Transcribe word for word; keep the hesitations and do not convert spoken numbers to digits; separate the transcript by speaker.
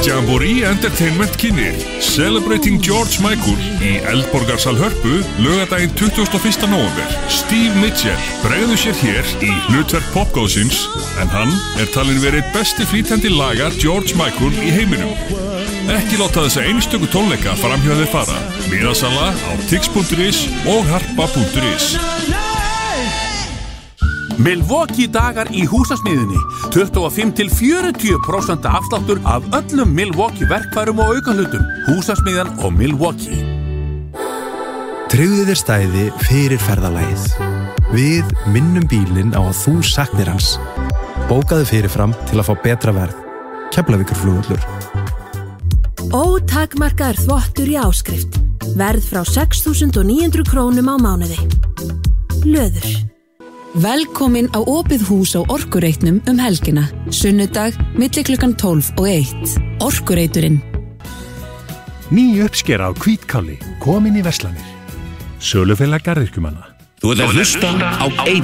Speaker 1: Jamboree Entertainment kynir Celebrating George Michael í Eldborgarsal Hörpu laugardaginn tuttugasta og fyrsta nóvember. Steve Mitchell bregður sér hér í hlutverk popgóðsins en hann er talinn verið besti flytjandi laga George Michael í heiminum. Ekki láta þessa einstöku tónleika framhjá þér fara. Miðasala á tix punktur is og harpa punktur is.
Speaker 2: Milwaukee dagar í húsasmiðjunni. tuttugu og fimm til fjörutíu prósent afsláttur af öllum Milwaukee verkfærum og aukahlutum. Húsasmiðjan og Milwaukee.
Speaker 3: Tryggðu þér stæði fyrir ferðalagið. Við minnum bílinn á að þú saknir hans. Bókaðu fyrirfram til að fá betra verð. Keflavíkurflugvöllur.
Speaker 4: Ótakmarkaður þvottur í áskrift. Verð frá sex þúsund níu hundruð krónum á mánuði. Löður.
Speaker 5: Velkomin á opið hús á Orkureitnum um helgina. Sunnudag, milli klukkan tólf og eitt. Orkureiturinn.
Speaker 6: Ný uppskera á hvítkáli, komin í verslanir. Sölufélag garðyrkjumanna.
Speaker 7: Þú ert að hlusta á